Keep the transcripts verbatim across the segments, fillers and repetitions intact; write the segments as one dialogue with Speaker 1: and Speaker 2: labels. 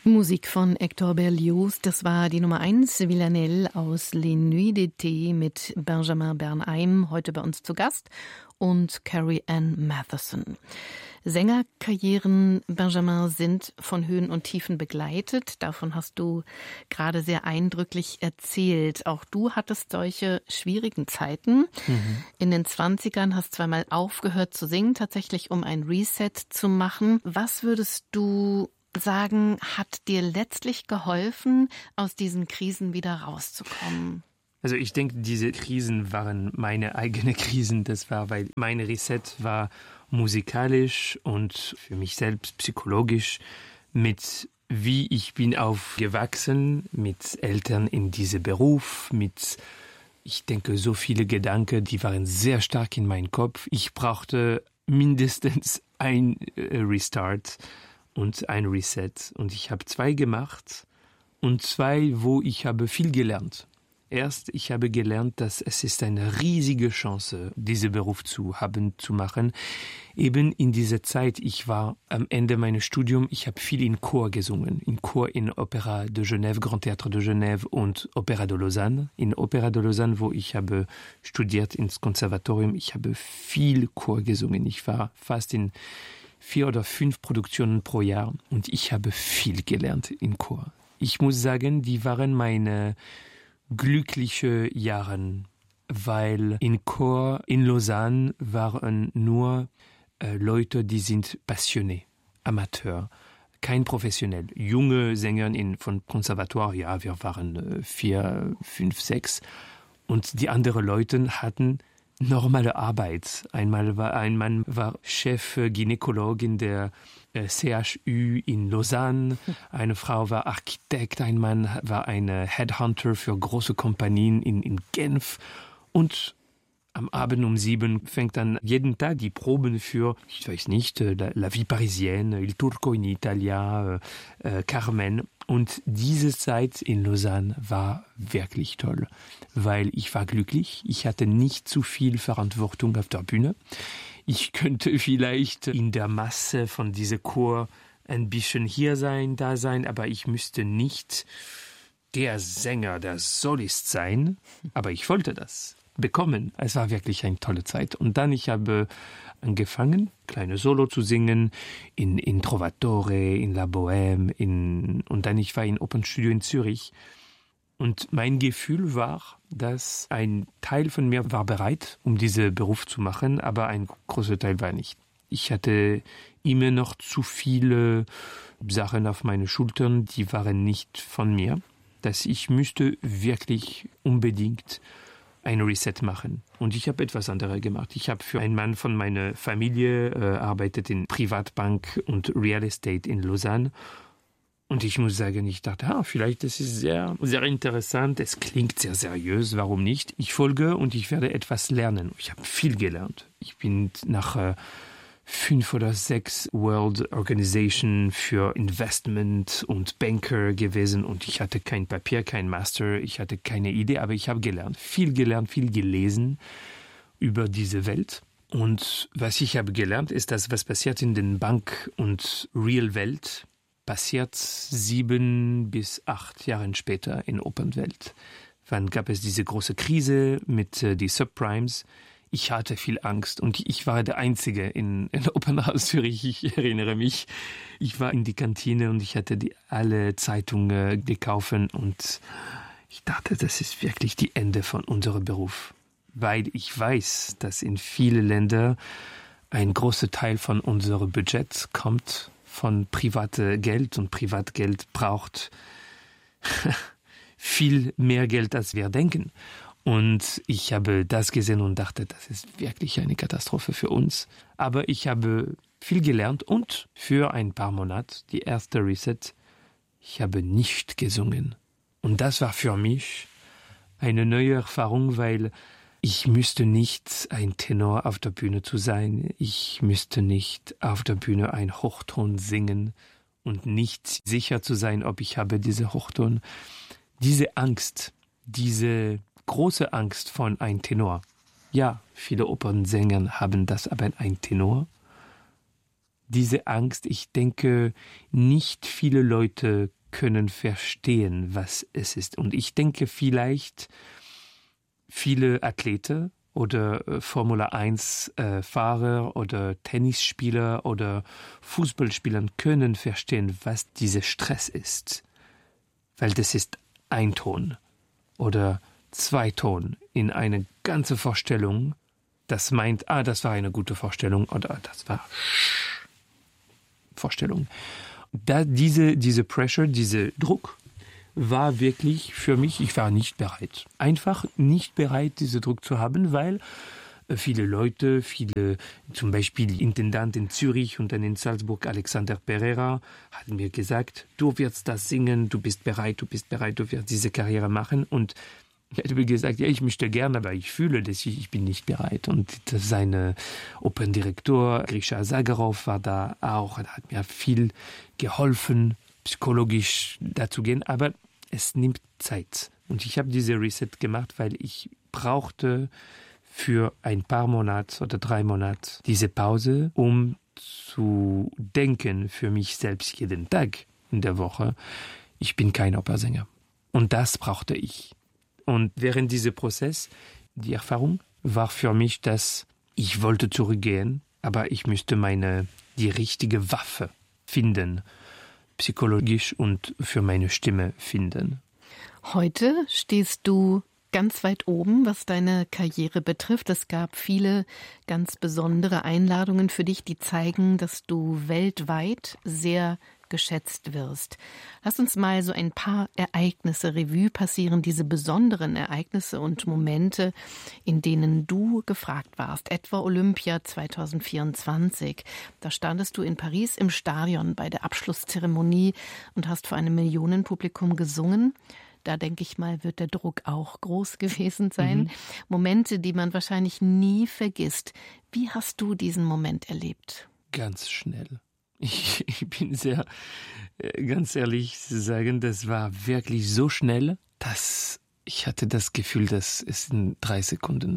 Speaker 1: Musik von Hector Berlioz, das war die Nummer eins, Villanelle aus Les Nuits d'été mit Benjamin Bernheim, heute bei uns zu Gast, und Carrie Ann Matheson. Sängerkarrieren, Benjamin, sind von Höhen und Tiefen begleitet. Davon hast du gerade sehr eindrücklich erzählt. Auch du hattest solche schwierigen Zeiten. Mhm. In den zwanzigern hast zweimal aufgehört zu singen, tatsächlich um ein Reset zu machen. Was würdest du sagen, hat dir letztlich geholfen, aus diesen Krisen wieder rauszukommen?
Speaker 2: Also ich denke, diese Krisen waren meine eigenen Krisen. Das war, weil mein Reset war musikalisch und für mich selbst psychologisch mit wie ich bin aufgewachsen, mit Eltern in diesem Beruf, mit, ich denke, so viele Gedanken, die waren sehr stark in meinem Kopf. Ich brauchte mindestens ein Restart und ein Reset. Und ich habe zwei gemacht und zwei, wo ich habe viel gelernt. Erst, ich habe gelernt, dass es ist eine riesige Chance, diesen Beruf zu haben, zu machen. Eben in dieser Zeit, ich war am Ende meines Studiums, ich habe viel in Chor gesungen. In Chor in Opéra de Genève, Grand Théâtre de Genève und Opéra de Lausanne. In Opéra de Lausanne, wo ich habe studiert ins Konservatorium, ich habe viel Chor gesungen. Ich war fast in vier oder fünf Produktionen pro Jahr und ich habe viel gelernt in Chor. Ich muss sagen, die waren meine glückliche Jahre, weil in Chor in Lausanne waren nur äh, Leute, die sind passionné, Amateur, kein professionell. Junge Sänger in, von Konservatoire, ja, wir waren äh, vier, fünf, sechs und die anderen Leute hatten normale Arbeit. Einmal war ein Mann war Chef Gynäkologin der äh, C H U in Lausanne, eine Frau war Architekt, ein Mann war eine Headhunter für große Kompanien in, in Genf und am Abend um sieben fängt dann jeden Tag die Proben für, ich weiß nicht, La, La Vie Parisienne, Il Turco in Italia, äh, Carmen. Und diese Zeit in Lausanne war wirklich toll, weil ich war glücklich. Ich hatte nicht zu viel Verantwortung auf der Bühne. Ich könnte vielleicht in der Masse von diesem Chor ein bisschen hier sein, da sein, aber ich müsste nicht der Sänger, der Solist sein. Aber ich wollte das bekommen. Es war wirklich eine tolle Zeit. Und dann, ich habe angefangen, kleine Solo zu singen, in, in Trovatore, in La Bohème, in, und dann, ich war in Open Studio in Zürich. Und mein Gefühl war, dass ein Teil von mir war bereit, um diesen Beruf zu machen, aber ein großer Teil war nicht. Ich hatte immer noch zu viele Sachen auf meine Schultern, die waren nicht von mir, dass ich müsste wirklich unbedingt ein Reset machen. Und ich habe etwas anderes gemacht. Ich habe für einen Mann von meiner Familie äh, arbeitet in Privatbank und Real Estate in Lausanne. Und ich muss sagen, ich dachte, ah, vielleicht das ist sehr, sehr interessant. Es klingt sehr seriös, warum nicht? Ich folge und ich werde etwas lernen. Ich habe viel gelernt. Ich bin nach äh, fünf oder sechs World Organization für Investment und Banker gewesen und ich hatte kein Papier, kein Master, ich hatte keine Idee, aber ich habe gelernt, viel gelernt, viel gelesen über diese Welt. Und was ich habe gelernt, ist, dass was passiert in den Bank- und Real-Welt, passiert sieben bis acht Jahren später in Open-Welt. Wann gab es diese große Krise mit äh, die Subprimes? Ich hatte viel Angst und ich war der Einzige in, in Opernhaus Zürich. Ich erinnere mich, ich war in die Kantine und ich hatte die, alle Zeitungen gekauft und ich dachte, das ist wirklich die Ende von unserem Beruf. Weil ich weiß, dass in vielen Ländern ein großer Teil von unserem Budget kommt von privatem Geld und Privatgeld braucht viel mehr Geld, als wir denken. Und ich habe das gesehen und dachte, das ist wirklich eine Katastrophe für uns. Aber ich habe viel gelernt und für ein paar Monate, die erste Reset, ich habe nicht gesungen. Und das war für mich eine neue Erfahrung, weil ich müsste nicht ein Tenor auf der Bühne zu sein. Ich müsste nicht auf der Bühne ein Hochton singen und nicht sicher zu sein, ob ich habe diese Hochton. Diese Angst, diese große Angst von einem Tenor. Ja, viele Opernsänger haben das, aber ein Tenor, diese Angst, ich denke, nicht viele Leute können verstehen, was es ist. Und ich denke vielleicht, viele Athleten oder äh, Formel eins äh, Fahrer oder Tennisspieler oder Fußballspieler können verstehen, was dieser Stress ist. Weil das ist ein Ton oder zwei Ton in eine ganze Vorstellung, das meint, ah, das war eine gute Vorstellung oder das war Vorstellung. Da diese, diese Pressure, dieser Druck war wirklich für mich, ich war nicht bereit. Einfach nicht bereit, diesen Druck zu haben, weil viele Leute, viele, zum Beispiel Intendant in Zürich und dann in Salzburg, Alexander Pereira, hatten mir gesagt, du wirst das singen, du bist bereit, du bist bereit, du wirst diese Karriere machen. Und ich hätte mir gesagt, ja, ich möchte gerne, aber ich fühle, dass ich, ich bin nicht bereit. Und sein Operndirektor, Grisha Zagarov, war da auch, er hat mir viel geholfen, psychologisch dazu gehen, aber es nimmt Zeit. Und ich habe diese Reset gemacht, weil ich brauchte für ein paar Monate oder drei Monate diese Pause, um zu denken für mich selbst jeden Tag in der Woche, ich bin kein Opernsänger. Und das brauchte ich. Und während dieser Prozess, die Erfahrung war für mich, dass ich wollte zurückgehen, aber ich müsste meine, die richtige Waffe finden, psychologisch und für meine Stimme finden.
Speaker 1: Heute stehst du ganz weit oben, was deine Karriere betrifft. Es gab viele ganz besondere Einladungen für dich, die zeigen, dass du weltweit sehr geschätzt wirst. Lass uns mal so ein paar Ereignisse Revue passieren, diese besonderen Ereignisse und Momente, in denen du gefragt warst. Etwa Olympia zwanzig vierundzwanzig. Da standest du in Paris im Stadion bei der Abschlusszeremonie und hast vor einem Millionenpublikum gesungen. Da denke ich mal, wird der Druck auch groß gewesen sein. Mhm. Momente, die man wahrscheinlich nie vergisst. Wie hast du diesen Moment erlebt?
Speaker 2: Ganz schnell. Ich, ich bin sehr, ganz ehrlich zu sagen, das war wirklich so schnell, dass ich hatte das Gefühl, dass es in drei Sekunden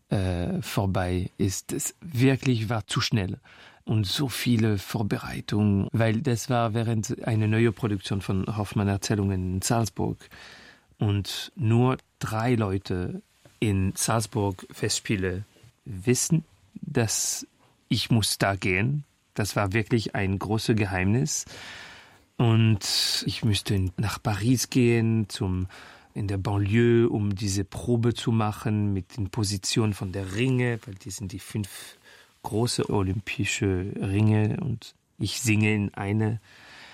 Speaker 2: äh, vorbei ist. Es wirklich war zu schnell. Und so viele Vorbereitungen, weil das war während einer neuen Produktion von Hoffmann Erzählungen in Salzburg. Und nur drei Leute in Salzburg Festspiele wissen, dass ich muss da gehen. Das war wirklich ein großes Geheimnis. Und ich müsste nach Paris gehen, zum, in der Banlieue, um diese Probe zu machen mit den Positionen von der Ringe, weil die sind die fünf große olympische Ringe und ich singe in eine.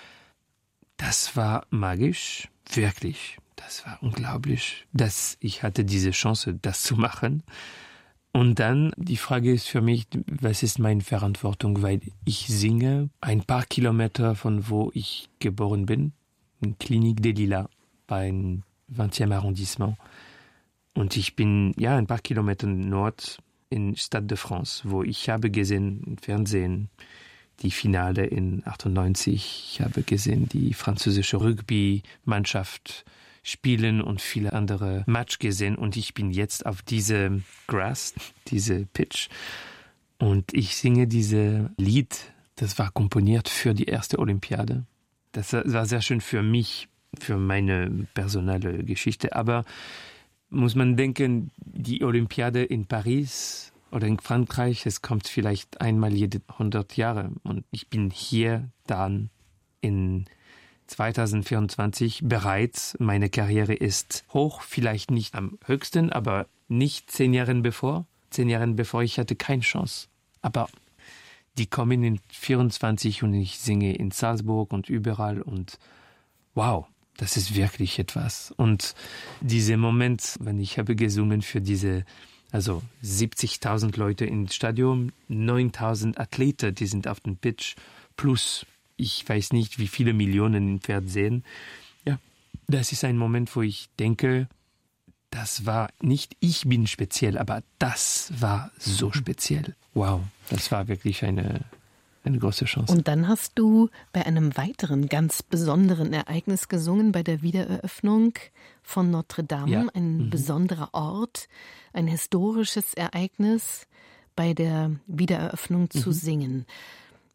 Speaker 2: Das war magisch, wirklich. Das war unglaublich, dass ich hatte diese Chance, das zu machen. Und dann, die Frage ist für mich, was ist meine Verantwortung? Weil ich singe ein paar Kilometer von wo ich geboren bin, in Clinique des Lilas, beim zwanzigsten Arrondissement. Und ich bin ja ein paar Kilometer nord in Stade de France, wo ich habe gesehen im Fernsehen die Finale in achtundneunzig. Ich habe gesehen die französische Rugby-Mannschaft spielen und viele andere Match gesehen. Und ich bin jetzt auf diese Grass, diese Pitch. Und ich singe diese Lied, das war komponiert für die erste Olympiade. Das war sehr schön für mich, für meine personale Geschichte. Aber muss man denken, die Olympiade in Paris oder in Frankreich, es kommt vielleicht einmal jede hundert Jahre. Und ich bin hier dann in zwanzig vierundzwanzig bereits. Meine Karriere ist hoch, vielleicht nicht am höchsten, aber nicht zehn Jahre bevor. Zehn Jahre bevor ich hatte keine Chance. Aber die kommen in vierundzwanzig und ich singe in Salzburg und überall und wow. Das ist wirklich etwas. Und dieser Moment, wenn ich habe gesungen für diese, also siebzigtausend Leute im Stadion, neuntausend Athleten, die sind auf dem Pitch, plus ich weiß nicht, wie viele Millionen im Fernsehen. Ja, das ist ein Moment, wo ich denke, das war nicht, ich bin speziell, aber das war so speziell. Wow, das war wirklich eine... eine große Chance.
Speaker 1: Und dann hast du bei einem weiteren ganz besonderen Ereignis gesungen, bei der Wiedereröffnung von Notre Dame, ja. ein mhm. besonderer Ort, ein historisches Ereignis, bei der Wiedereröffnung zu mhm. singen.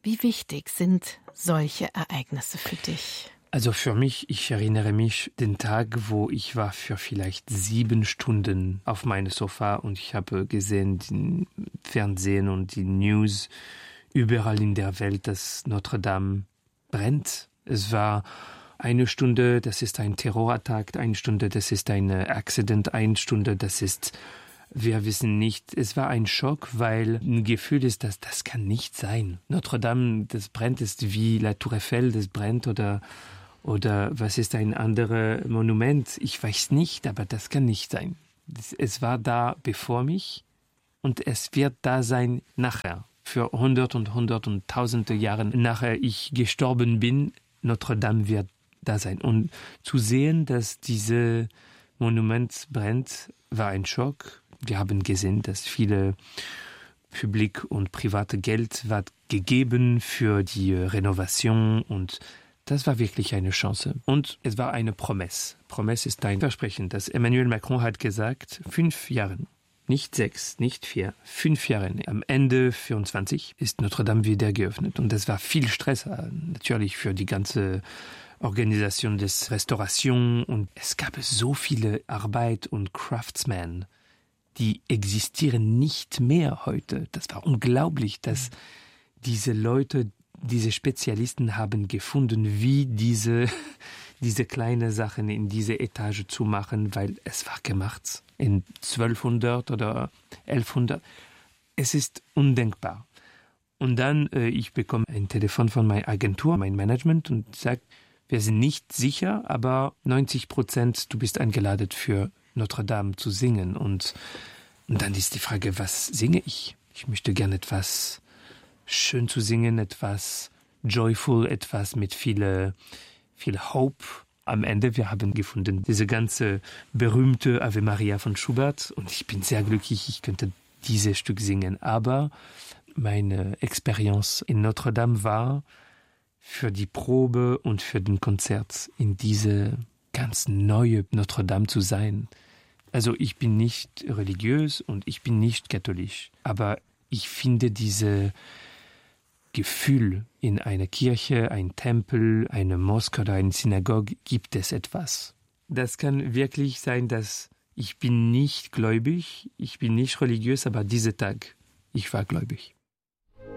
Speaker 1: Wie wichtig sind solche Ereignisse für dich?
Speaker 2: Also für mich, ich erinnere mich den Tag, wo ich war für vielleicht sieben Stunden auf meinem Sofa und ich habe gesehen, den Fernsehen und die News überall in der Welt, dass Notre Dame brennt. Es war eine Stunde, das ist ein Terrorattack, eine Stunde, das ist ein Accident, eine Stunde, das ist, wir wissen nicht. Es war ein Schock, weil ein Gefühl ist, dass das kann nicht sein. Notre Dame, das brennt, ist wie La Tour Eiffel, das brennt oder Oder was ist ein anderes Monument? Ich weiß nicht, aber das kann nicht sein. Es war da bevor mich und es wird da sein nachher. Für hundert und hundert und tausende Jahre nachher ich gestorben bin, Notre Dame wird da sein. Und zu sehen, dass dieses Monument brennt, war ein Schock. Wir haben gesehen, dass viele Publik und private Geld war gegeben für die Renovation und das war wirklich eine Chance. Und es war eine Promesse. Promesse ist ein Versprechen, das Emmanuel Macron hat gesagt, fünf Jahre, nicht sechs, nicht vier, fünf Jahre. Am Ende vierundzwanzig ist Notre Dame wieder geöffnet. Und das war viel Stress, natürlich für die ganze Organisation des Restauration. Und es gab so viele Arbeit und Craftsmen, die existieren nicht mehr heute. Das war unglaublich, dass diese Leute, diese Spezialisten haben gefunden, wie diese, diese kleine Sachen in diese Etage zu machen, weil es war gemacht in zwölfhundert oder elfhundert. Es ist undenkbar. Und dann, äh, ich bekomme ein Telefon von meiner Agentur, mein Management, und sagt, wir sind nicht sicher, aber neunzig Prozent, du bist eingeladen für Notre Dame zu singen. Und, und dann ist die Frage, was singe ich? Ich möchte gerne etwas schön zu singen, etwas joyful, etwas mit viel, viel Hope. Am Ende, wir haben gefunden, diese ganze berühmte Ave Maria von Schubert und ich bin sehr glücklich, ich könnte dieses Stück singen. Aber meine Experience in Notre Dame war für die Probe und für den Konzert in diese ganz neue Notre Dame zu sein. Also ich bin nicht religiös und ich bin nicht katholisch, aber ich finde diese Gefühl in einer Kirche, ein Tempel, eine Moschee oder eine Synagoge gibt es etwas. Das kann wirklich sein, dass ich bin nicht gläubig, ich bin nicht religiös, aber dieser Tag, ich war gläubig.